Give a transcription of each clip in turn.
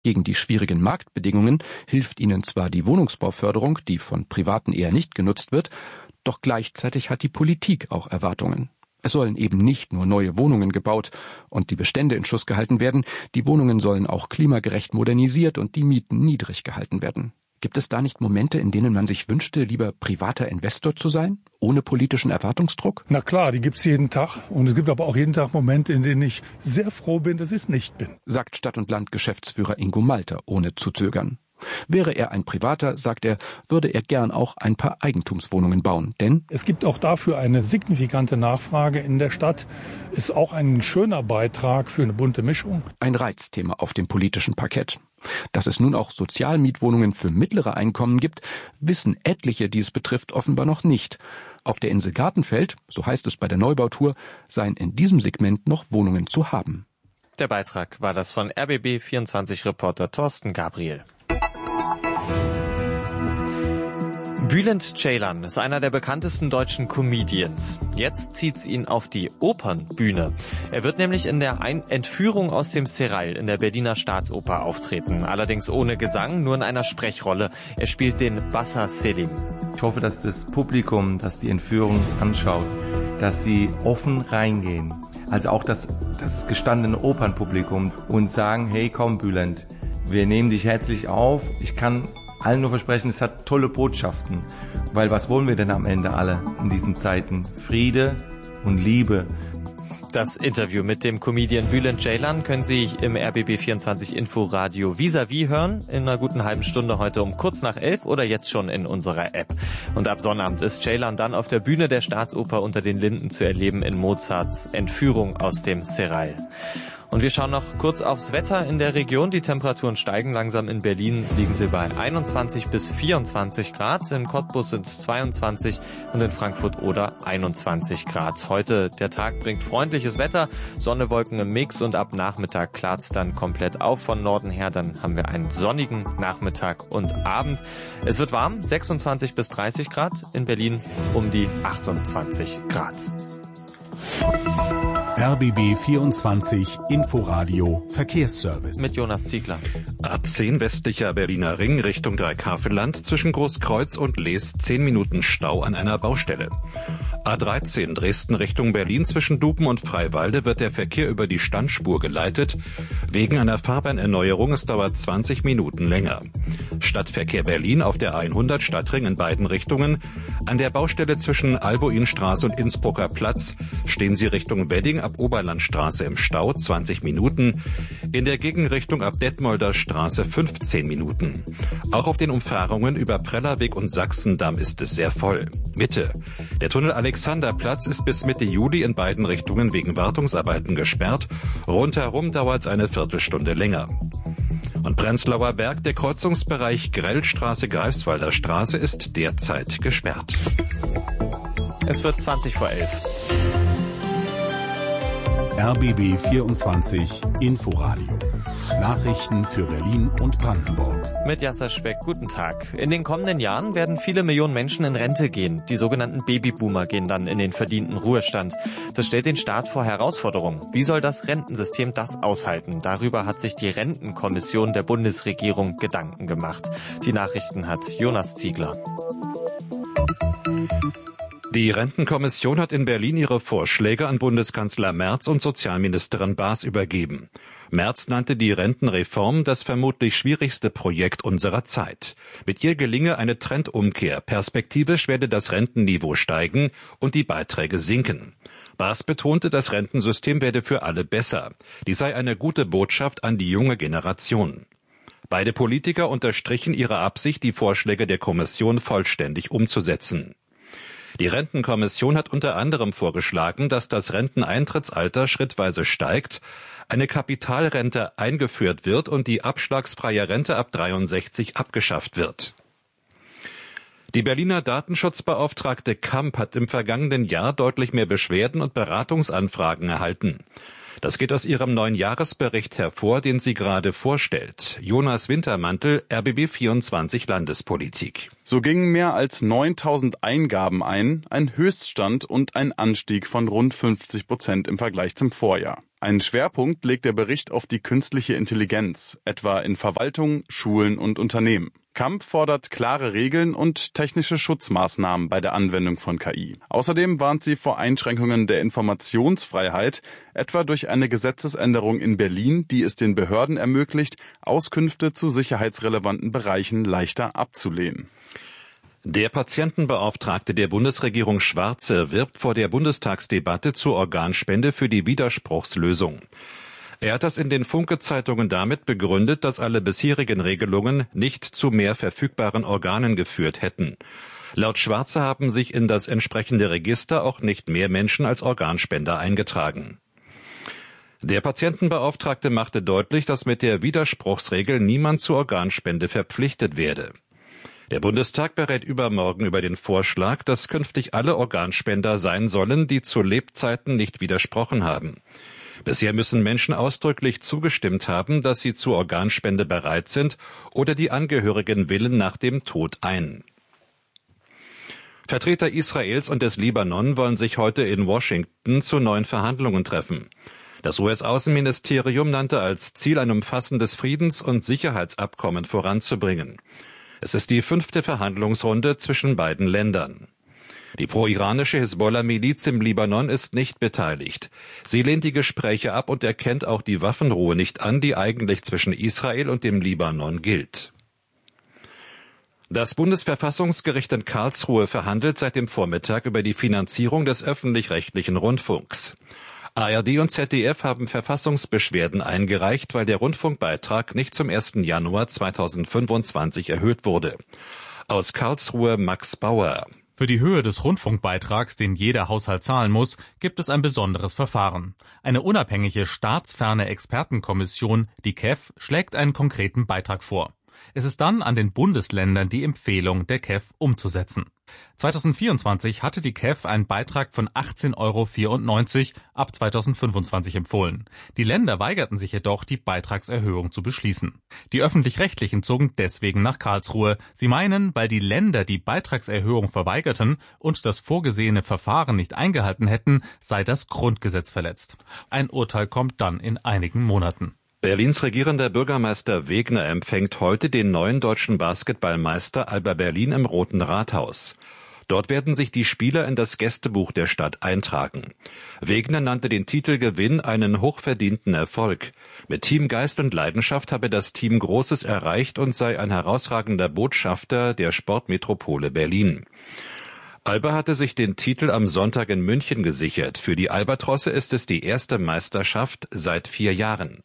Gegen die schwierigen Marktbedingungen hilft ihnen zwar die Wohnungsbauförderung, die von Privaten eher nicht genutzt wird, doch gleichzeitig hat die Politik auch Erwartungen. Es sollen eben nicht nur neue Wohnungen gebaut und die Bestände in Schuss gehalten werden, die Wohnungen sollen auch klimagerecht modernisiert und die Mieten niedrig gehalten werden. Gibt es da nicht Momente, in denen man sich wünschte, lieber privater Investor zu sein, ohne politischen Erwartungsdruck? Na klar, die gibt's jeden Tag. Und es gibt aber auch jeden Tag Momente, in denen ich sehr froh bin, dass ich es nicht bin. Sagt Stadt- und Land-Geschäftsführer Ingo Malter, ohne zu zögern. Wäre er ein Privater, sagt er, würde er gern auch ein paar Eigentumswohnungen bauen, denn es gibt auch dafür eine signifikante Nachfrage in der Stadt. Ist auch ein schöner Beitrag für eine bunte Mischung. Ein Reizthema auf dem politischen Parkett. Dass es nun auch Sozialmietwohnungen für mittlere Einkommen gibt, wissen etliche, die es betrifft, offenbar noch nicht. Auf der Insel Gartenfeld, so heißt es bei der Neubautour, seien in diesem Segment noch Wohnungen zu haben. Der Beitrag war das von RBB24-Reporter Thorsten Gabriel. Bülent Ceylan ist einer der bekanntesten deutschen Comedians. Jetzt zieht's ihn auf die Opernbühne. Er wird nämlich in der Entführung aus dem Serail in der Berliner Staatsoper auftreten. Allerdings ohne Gesang, nur in einer Sprechrolle. Er spielt den Bassa Selim. Ich hoffe, dass das Publikum, das die Entführung anschaut, dass sie offen reingehen. Also auch das gestandene Opernpublikum und sagen, hey komm Bülent, wir nehmen dich herzlich auf. Ich kann allen nur versprechen, es hat tolle Botschaften. Weil was wollen wir denn am Ende alle in diesen Zeiten? Friede und Liebe. Das Interview mit dem Comedian Bülent Ceylan können Sie im RBB24 Inforadio vis-à-vis hören. In einer guten halben Stunde heute um kurz nach 11 oder jetzt schon in unserer App. Und ab Sonnabend ist Ceylan dann auf der Bühne der Staatsoper Unter den Linden zu erleben in Mozarts Entführung aus dem Serail. Und wir schauen noch kurz aufs Wetter in der Region. Die Temperaturen steigen langsam. In Berlin liegen sie bei 21 bis 24 Grad. In Cottbus sind es 22 und in Frankfurt oder 21 Grad. Heute der Tag bringt freundliches Wetter, Sonne, Wolken im Mix und ab Nachmittag klart's dann komplett auf von Norden her. Dann haben wir einen sonnigen Nachmittag und Abend. Es wird warm, 26 bis 30 Grad. In Berlin um die 28 Grad. RBB 24 Inforadio Verkehrsservice. Mit Jonas Ziegler. A10 westlicher Berliner Ring Richtung Dreikarfeland zwischen Großkreuz und Lees 10 Minuten Stau an einer Baustelle. A13 Dresden Richtung Berlin zwischen Duben und Freiwalde wird der Verkehr über die Standspur geleitet. Wegen einer Fahrbahnerneuerung, es dauert 20 Minuten länger. Stadtverkehr Berlin auf der 100 Stadtring in beiden Richtungen. An der Baustelle zwischen Albuinstraße und Innsbrucker Platz stehen Sie Richtung Wedding ab Oberlandstraße im Stau 20 Minuten. In der Gegenrichtung ab Detmolder Straße 15 Minuten. Auch auf den Umfahrungen über Prellerweg und Sachsendamm ist es sehr voll. Mitte. Der Tunnel Alexanderplatz ist bis Mitte Juli in beiden Richtungen wegen Wartungsarbeiten gesperrt. Rundherum dauert es eine Viertelstunde länger. Und Prenzlauer Berg, der Kreuzungsbereich Grellstraße, Greifswalder Straße ist derzeit gesperrt. Es wird 20 vor 11. RBB 24 Inforadio. Nachrichten für Berlin und Brandenburg. Mit Yasser Speck, guten Tag. In den kommenden Jahren werden viele Millionen Menschen in Rente gehen. Die sogenannten Babyboomer gehen dann in den verdienten Ruhestand. Das stellt den Staat vor Herausforderungen. Wie soll das Rentensystem das aushalten? Darüber hat sich die Rentenkommission der Bundesregierung Gedanken gemacht. Die Nachrichten hat Jonas Ziegler. Die Rentenkommission hat in Berlin ihre Vorschläge an Bundeskanzler Merz und Sozialministerin Baas übergeben. Merz nannte die Rentenreform das vermutlich schwierigste Projekt unserer Zeit. Mit ihr gelinge eine Trendumkehr. Perspektivisch werde das Rentenniveau steigen und die Beiträge sinken. Baas betonte, das Rentensystem werde für alle besser. Dies sei eine gute Botschaft an die junge Generation. Beide Politiker unterstrichen ihre Absicht, die Vorschläge der Kommission vollständig umzusetzen. Die Rentenkommission hat unter anderem vorgeschlagen, dass das Renteneintrittsalter schrittweise steigt, eine Kapitalrente eingeführt wird und die abschlagsfreie Rente ab 63 abgeschafft wird. Die Berliner Datenschutzbeauftragte Kamp hat im vergangenen Jahr deutlich mehr Beschwerden und Beratungsanfragen erhalten. Das geht aus ihrem neuen Jahresbericht hervor, den sie gerade vorstellt. Jonas Wintermantel, RBB 24 Landespolitik. So gingen mehr als 9.000 Eingaben ein Höchststand und ein Anstieg von rund 50% im Vergleich zum Vorjahr. Einen Schwerpunkt legt der Bericht auf die künstliche Intelligenz, etwa in Verwaltung, Schulen und Unternehmen. Kamp fordert klare Regeln und technische Schutzmaßnahmen bei der Anwendung von KI. Außerdem warnt sie vor Einschränkungen der Informationsfreiheit, etwa durch eine Gesetzesänderung in Berlin, die es den Behörden ermöglicht, Auskünfte zu sicherheitsrelevanten Bereichen leichter abzulehnen. Der Patientenbeauftragte der Bundesregierung Schwarze wirbt vor der Bundestagsdebatte zur Organspende für die Widerspruchslösung. Er hat das in den Funke-Zeitungen damit begründet, dass alle bisherigen Regelungen nicht zu mehr verfügbaren Organen geführt hätten. Laut Schwarze haben sich in das entsprechende Register auch nicht mehr Menschen als Organspender eingetragen. Der Patientenbeauftragte machte deutlich, dass mit der Widerspruchsregel niemand zur Organspende verpflichtet werde. Der Bundestag berät übermorgen über den Vorschlag, dass künftig alle Organspender sein sollen, die zu Lebzeiten nicht widersprochen haben. Bisher müssen Menschen ausdrücklich zugestimmt haben, dass sie zur Organspende bereit sind, oder die Angehörigen willen nach dem Tod ein. Vertreter Israels und des Libanon wollen sich heute in Washington zu neuen Verhandlungen treffen. Das US-Außenministerium nannte als Ziel, ein umfassendes Friedens- und Sicherheitsabkommen voranzubringen. Es ist die 5. Verhandlungsrunde zwischen beiden Ländern. Die pro-iranische Hisbollah-Miliz im Libanon ist nicht beteiligt. Sie lehnt die Gespräche ab und erkennt auch die Waffenruhe nicht an, die eigentlich zwischen Israel und dem Libanon gilt. Das Bundesverfassungsgericht in Karlsruhe verhandelt seit dem Vormittag über die Finanzierung des öffentlich-rechtlichen Rundfunks. ARD und ZDF haben Verfassungsbeschwerden eingereicht, weil der Rundfunkbeitrag nicht zum 1. Januar 2025 erhöht wurde. Aus Karlsruhe Max Bauer. Für die Höhe des Rundfunkbeitrags, den jeder Haushalt zahlen muss, gibt es ein besonderes Verfahren. Eine unabhängige staatsferne Expertenkommission, die KEF, schlägt einen konkreten Beitrag vor. Es ist dann an den Bundesländern, die Empfehlung der KEF umzusetzen. 2024 hatte die KEF einen Beitrag von 18,94 € ab 2025 empfohlen. Die Länder weigerten sich jedoch, die Beitragserhöhung zu beschließen. Die Öffentlich-Rechtlichen zogen deswegen nach Karlsruhe. Sie meinen, weil die Länder die Beitragserhöhung verweigerten und das vorgesehene Verfahren nicht eingehalten hätten, sei das Grundgesetz verletzt. Ein Urteil kommt dann in einigen Monaten. Berlins regierender Bürgermeister Wegner empfängt heute den neuen deutschen Basketballmeister Alba Berlin im Roten Rathaus. Dort werden sich die Spieler in das Gästebuch der Stadt eintragen. Wegner nannte den Titelgewinn einen hochverdienten Erfolg. Mit Teamgeist und Leidenschaft habe das Team Großes erreicht und sei ein herausragender Botschafter der Sportmetropole Berlin. Alba hatte sich den Titel am Sonntag in München gesichert. Für die Albatrosse ist es die erste Meisterschaft seit 4 Jahren.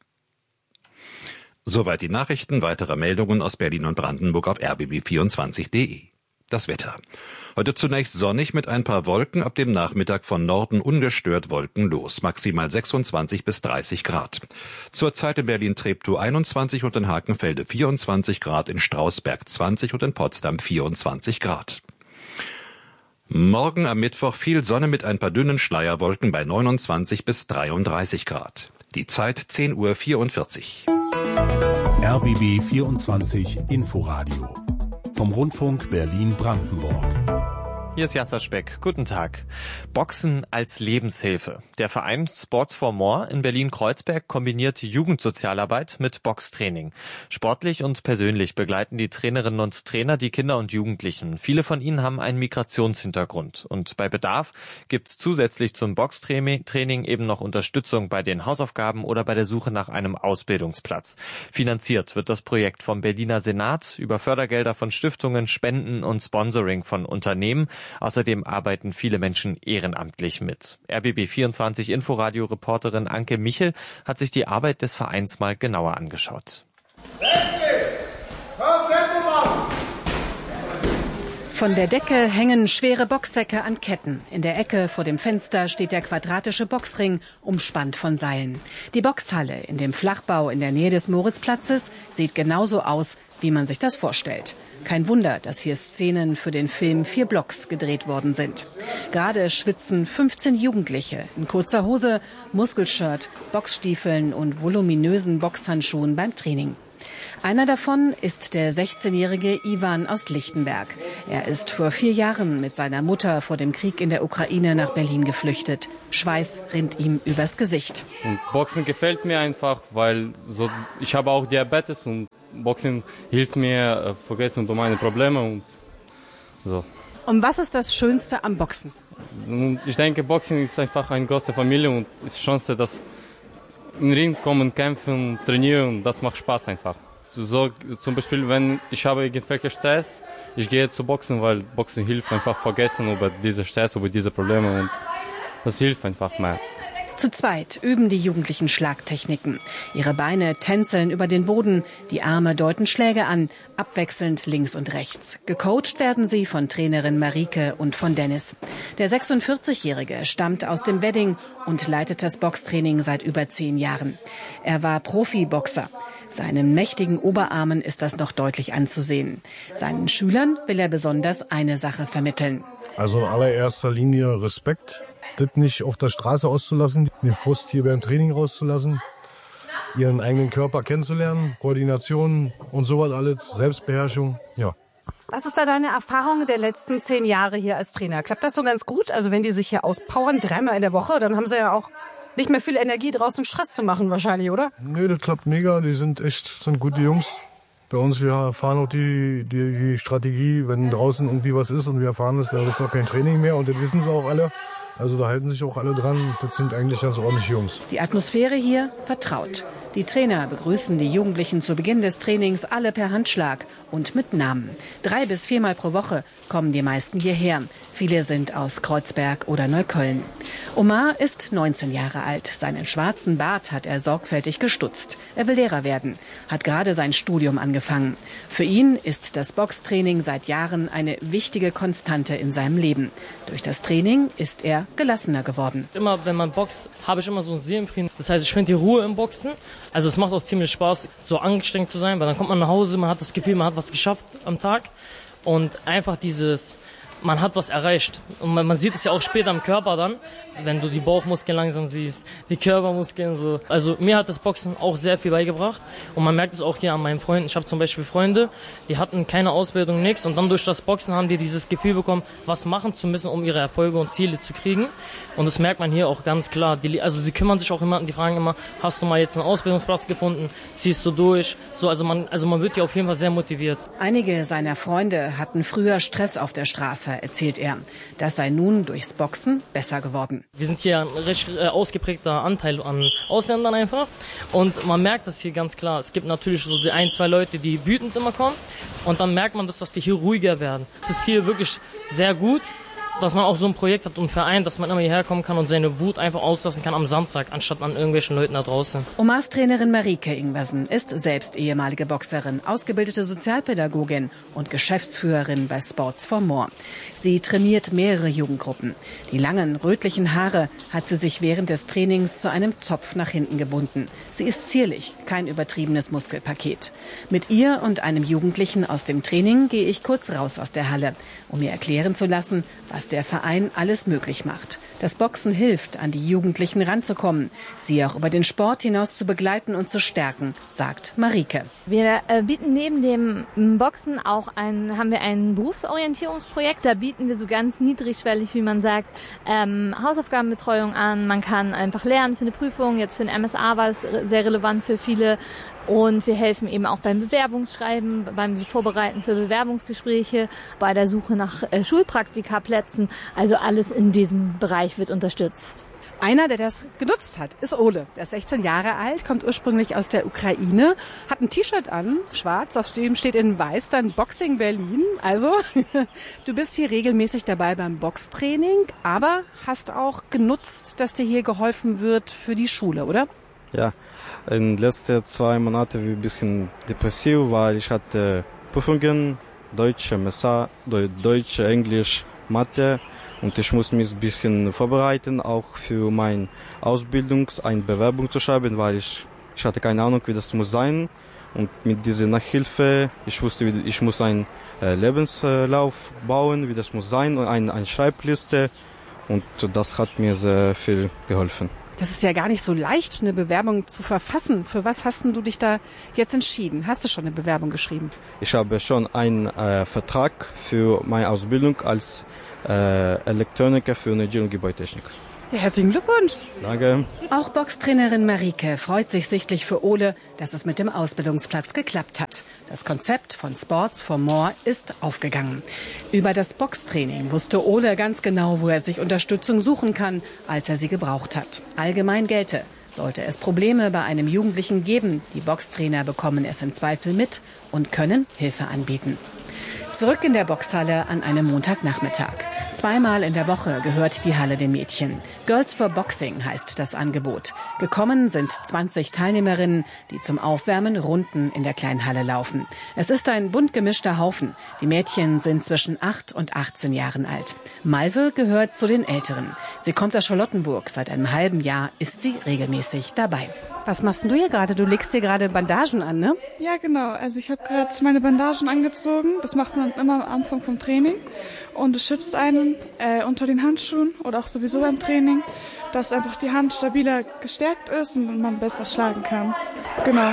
Soweit die Nachrichten. Weitere Meldungen aus Berlin und Brandenburg auf rbb24.de. Das Wetter. Heute zunächst sonnig mit ein paar Wolken, ab dem Nachmittag von Norden ungestört wolkenlos. Maximal 26 bis 30 Grad. Zurzeit in Berlin-Treptow 21 und in Hakenfelde 24 Grad, in Strausberg 20 und in Potsdam 24 Grad. Morgen am Mittwoch viel Sonne mit ein paar dünnen Schleierwolken bei 29 bis 33 Grad. Die Zeit 10:44 Uhr. RBB 24 Inforadio vom Rundfunk Berlin-Brandenburg. Hier ist Jasser Speck. Guten Tag. Boxen als Lebenshilfe. Der Verein Sports for More in Berlin-Kreuzberg kombiniert Jugendsozialarbeit mit Boxtraining. Sportlich und persönlich begleiten die Trainerinnen und Trainer die Kinder und Jugendlichen. Viele von ihnen haben einen Migrationshintergrund. Und bei Bedarf gibt's zusätzlich zum Boxtraining eben noch Unterstützung bei den Hausaufgaben oder bei der Suche nach einem Ausbildungsplatz. Finanziert wird das Projekt vom Berliner Senat über Fördergelder von Stiftungen, Spenden und Sponsoring von Unternehmen. Außerdem arbeiten viele Menschen ehrenamtlich mit. RBB24 Inforadio-Reporterin Anke Michel hat sich die Arbeit des Vereins mal genauer angeschaut. Von der Decke hängen schwere Boxsäcke an Ketten. In der Ecke vor dem Fenster steht der quadratische Boxring, umspannt von Seilen. Die Boxhalle in dem Flachbau in der Nähe des Moritzplatzes sieht genauso aus, wie man sich das vorstellt. Kein Wunder, dass hier Szenen für den Film 4 Blocks gedreht worden sind. Gerade schwitzen 15 Jugendliche in kurzer Hose, Muskelshirt, Boxstiefeln und voluminösen Boxhandschuhen beim Training. Einer davon ist der 16-jährige Ivan aus Lichtenberg. Er ist vor 4 Jahren mit seiner Mutter vor dem Krieg in der Ukraine nach Berlin geflüchtet. Schweiß rinnt ihm übers Gesicht. Und Boxen gefällt mir einfach, weil ich habe auch Diabetes und Boxen hilft mir vergessen über meine Probleme und so. Und was ist das Schönste am Boxen? Und ich denke, Boxen ist einfach eine große Familie und ist die Chance, dass in den Ring kommen, kämpfen, trainieren und das macht Spaß einfach. So, zum Beispiel, wenn ich habe irgendwelchen Stress, ich gehe zu Boxen, weil Boxen hilft einfach vergessen über diese Stress, über diese Probleme und das hilft einfach mehr. Zu zweit üben die Jugendlichen Schlagtechniken. Ihre Beine tänzeln über den Boden, die Arme deuten Schläge an, abwechselnd links und rechts. Gecoacht werden sie von Trainerin Marike und von Dennis. Der 46-Jährige stammt aus dem Wedding und leitet das Boxtraining seit über 10 Jahren. Er war Profiboxer. Seinen mächtigen Oberarmen ist das noch deutlich anzusehen. Seinen Schülern will er besonders eine Sache vermitteln. Also in allererster Linie Respekt, das nicht auf der Straße auszulassen, den Frust hier beim Training rauszulassen, ihren eigenen Körper kennenzulernen, Koordination und sowas alles, Selbstbeherrschung, ja. Was ist da deine Erfahrung der letzten 10 Jahre hier als Trainer? Klappt das so ganz gut? Also wenn die sich hier auspowern, 3-mal in der Woche, dann haben sie ja auch nicht mehr viel Energie, draußen Stress zu machen wahrscheinlich, oder? Nö, das klappt mega. Die sind gute Jungs. Bei uns, wir fahren auch die Strategie, wenn draußen irgendwie was ist und wir erfahren es, da wird es auch kein Training mehr und das wissen sie auch alle. Also da halten sich auch alle dran. Das sind eigentlich ganz ordentliche Jungs. Die Atmosphäre hier vertraut. Die Trainer begrüßen die Jugendlichen zu Beginn des Trainings alle per Handschlag und mit Namen. 3- bis 4-mal pro Woche kommen die meisten hierher. Viele sind aus Kreuzberg oder Neukölln. Omar ist 19 Jahre alt. Seinen schwarzen Bart hat er sorgfältig gestutzt. Er will Lehrer werden, hat gerade sein Studium angefangen. Für ihn ist das Boxtraining seit Jahren eine wichtige Konstante in seinem Leben. Durch das Training ist er gelassener geworden. Immer wenn man boxt, habe ich immer so einen Seelenfrieden. Das heißt, ich finde die Ruhe im Boxen. Also es macht auch ziemlich Spaß, so angestrengt zu sein, weil dann kommt man nach Hause, man hat das Gefühl, man hat was geschafft am Tag und einfach man hat was erreicht. Und man sieht es ja auch später am Körper dann, wenn du die Bauchmuskeln langsam siehst, die Körpermuskeln so. Also mir hat das Boxen auch sehr viel beigebracht und man merkt es auch hier an meinen Freunden. Ich habe zum Beispiel Freunde, die hatten keine Ausbildung, nichts und dann durch das Boxen haben die dieses Gefühl bekommen, was machen zu müssen, um ihre Erfolge und Ziele zu kriegen. Und das merkt man hier auch ganz klar. Die kümmern sich auch immer, die fragen immer, hast du mal jetzt einen Ausbildungsplatz gefunden, ziehst du durch? So, also man wird hier auf jeden Fall sehr motiviert. Einige seiner Freunde hatten früher Stress auf der Straße, erzählt er. Das sei nun durchs Boxen besser geworden. Wir sind hier ein recht ausgeprägter Anteil an Ausländern einfach und man merkt das hier ganz klar. Es gibt natürlich so die 1-2 Leute, die wütend immer kommen und dann merkt man, dass die hier ruhiger werden. Es ist hier wirklich sehr gut, dass man auch so ein Projekt hat und einen Verein, dass man immer hierher kommen kann und seine Wut einfach auslassen kann am Samstag, anstatt an irgendwelchen Leuten da draußen. Omars Trainerin Marike Ingwersen ist selbst ehemalige Boxerin, ausgebildete Sozialpädagogin und Geschäftsführerin bei Sports for More. Sie trainiert mehrere Jugendgruppen. Die langen, rötlichen Haare hat sie sich während des Trainings zu einem Zopf nach hinten gebunden. Sie ist zierlich, kein übertriebenes Muskelpaket. Mit ihr und einem Jugendlichen aus dem Training gehe ich kurz raus aus der Halle, um mir erklären zu lassen, was der Verein alles möglich macht. Das Boxen hilft, an die Jugendlichen ranzukommen, sie auch über den Sport hinaus zu begleiten und zu stärken, sagt Marike. Wir bieten neben dem Boxen auch haben wir ein Berufsorientierungsprojekt. Da bieten wir so ganz niedrigschwellig, wie man sagt, Hausaufgabenbetreuung an. Man kann einfach lernen für eine Prüfung. Jetzt für ein MSA war es sehr relevant für viele. Und wir helfen eben auch beim Bewerbungsschreiben, beim Vorbereiten für Bewerbungsgespräche, bei der Suche nach Schulpraktikaplätzen. Also alles in diesem Bereich wird unterstützt. Einer, der das genutzt hat, ist Ole. Der ist 16 Jahre alt, kommt ursprünglich aus der Ukraine, hat ein T-Shirt an, schwarz, auf dem steht in weiß dann Boxing Berlin. Also, du bist hier regelmäßig dabei beim Boxtraining, aber hast auch genutzt, dass dir hier geholfen wird für die Schule, oder? Ja, in den letzten 2 Monaten war ich ein bisschen depressiv, weil ich hatte Prüfungen, Deutsch, MSA, Deutsch, Englisch, Mathe. Und ich muss mich ein bisschen vorbereiten, auch für meine eine Bewerbung zu schreiben, weil ich hatte keine Ahnung, wie das muss sein. Und mit dieser Nachhilfe, ich wusste, ich muss einen Lebenslauf bauen, wie das muss sein, und eine Schreibliste. Und das hat mir sehr viel geholfen. Das ist ja gar nicht so leicht, eine Bewerbung zu verfassen. Für was hast du dich da jetzt entschieden? Hast du schon eine Bewerbung geschrieben? Ich habe schon einen Vertrag für meine Ausbildung als Elektroniker für Energie- und Gebäudetechnik. Ja, herzlichen Glückwunsch. Danke. Auch Boxtrainerin Marike freut sich sichtlich für Ole, dass es mit dem Ausbildungsplatz geklappt hat. Das Konzept von Sports for More ist aufgegangen. Über das Boxtraining wusste Ole ganz genau, wo er sich Unterstützung suchen kann, als er sie gebraucht hat. Allgemein gelte: Sollte es Probleme bei einem Jugendlichen geben, die Boxtrainer bekommen es im Zweifel mit und können Hilfe anbieten. Zurück in der Boxhalle an einem Montagnachmittag. 2-mal in der Woche gehört die Halle den Mädchen. Girls for Boxing heißt das Angebot. Gekommen sind 20 Teilnehmerinnen, die zum Aufwärmen Runden in der kleinen Halle laufen. Es ist ein bunt gemischter Haufen. Die Mädchen sind zwischen 8 und 18 Jahren alt. Malve gehört zu den Älteren. Sie kommt aus Charlottenburg. Seit einem halben Jahr ist sie regelmäßig dabei. Was machst du hier gerade? Du legst dir gerade Bandagen an, ne? Ja, genau. Also ich habe gerade meine Bandagen angezogen. Das macht man immer am Anfang vom Training. Und es schützt einen unter den Handschuhen oder auch sowieso beim Training, dass einfach die Hand stabiler gestärkt ist und man besser schlagen kann. Genau.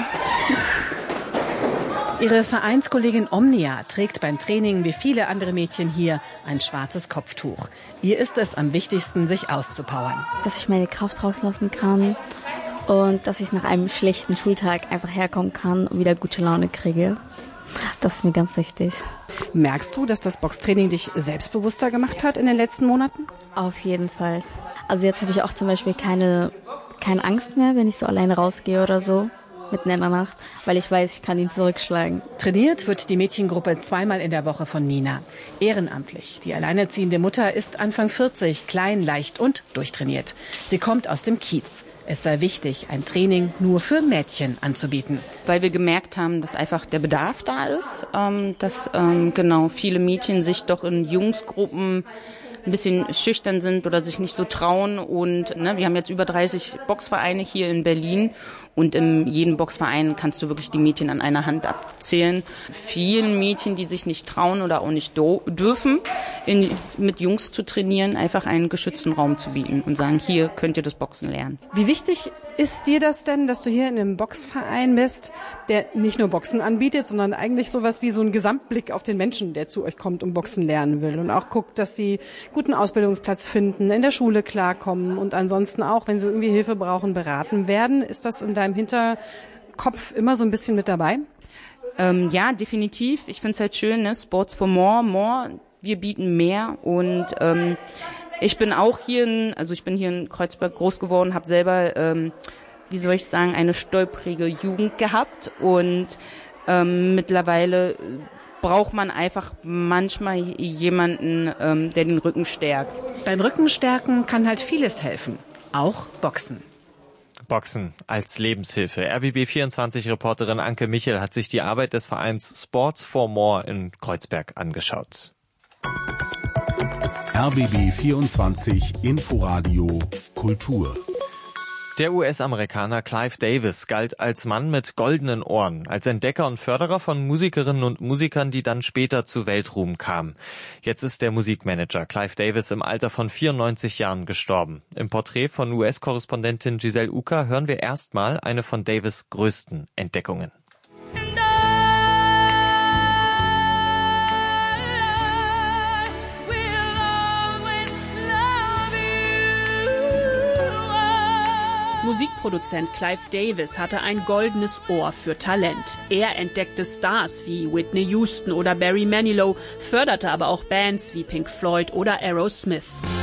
Ihre Vereinskollegin Omnia trägt beim Training wie viele andere Mädchen hier ein schwarzes Kopftuch. Ihr ist es am wichtigsten, sich auszupowern. Dass ich meine Kraft rauslassen kann und dass ich nach einem schlechten Schultag einfach herkommen kann und wieder gute Laune kriege. Das ist mir ganz wichtig. Merkst du, dass das Boxtraining dich selbstbewusster gemacht hat in den letzten Monaten? Auf jeden Fall. Also jetzt habe ich auch zum Beispiel keine Angst mehr, wenn ich so alleine rausgehe oder so, mitten in der Nacht, weil ich weiß, ich kann ihn zurückschlagen. Trainiert wird die Mädchengruppe 2-mal in der Woche von Nina. Ehrenamtlich. Die alleinerziehende Mutter ist Anfang 40, klein, leicht und durchtrainiert. Sie kommt aus dem Kiez. Es sei wichtig, ein Training nur für Mädchen anzubieten. Weil wir gemerkt haben, dass einfach der Bedarf da ist, dass viele Mädchen sich doch in Jungsgruppen ein bisschen schüchtern sind oder sich nicht so trauen. Und wir haben jetzt über 30 Boxvereine hier in Berlin. Und in jedem Boxverein kannst du wirklich die Mädchen an einer Hand abzählen. Vielen Mädchen, die sich nicht trauen oder auch nicht dürfen, mit Jungs zu trainieren, einfach einen geschützten Raum zu bieten und sagen, hier könnt ihr das Boxen lernen. Wie wichtig ist dir das denn, dass du hier in einem Boxverein bist, der nicht nur Boxen anbietet, sondern eigentlich sowas wie so einen Gesamtblick auf den Menschen, der zu euch kommt und Boxen lernen will und auch guckt, dass sie guten Ausbildungsplatz finden, in der Schule klarkommen und ansonsten auch, wenn sie irgendwie Hilfe brauchen, beraten werden? Ist das in deinem Hinterkopf immer so ein bisschen mit dabei? Ja, definitiv. Ich finde es halt schön, ne? Sports for more. Wir bieten mehr und ich bin auch hier in Kreuzberg groß geworden, habe selber, eine stolprige Jugend gehabt und mittlerweile braucht man einfach manchmal jemanden, der den Rücken stärkt. Beim Rückenstärken kann halt vieles helfen, auch Boxen. Boxen als Lebenshilfe. RBB24-Reporterin Anke Michel hat sich die Arbeit des Vereins Sports for More in Kreuzberg angeschaut. RBB24 Inforadio Kultur. Der US-Amerikaner Clive Davis galt als Mann mit goldenen Ohren, als Entdecker und Förderer von Musikerinnen und Musikern, die dann später zu Weltruhm kamen. Jetzt ist der Musikmanager Clive Davis im Alter von 94 Jahren gestorben. Im Porträt von US-Korrespondentin Giselle Uka hören wir erstmal eine von Davis' größten Entdeckungen. Musikproduzent Clive Davis hatte ein goldenes Ohr für Talent. Er entdeckte Stars wie Whitney Houston oder Barry Manilow, förderte aber auch Bands wie Pink Floyd oder Aerosmith.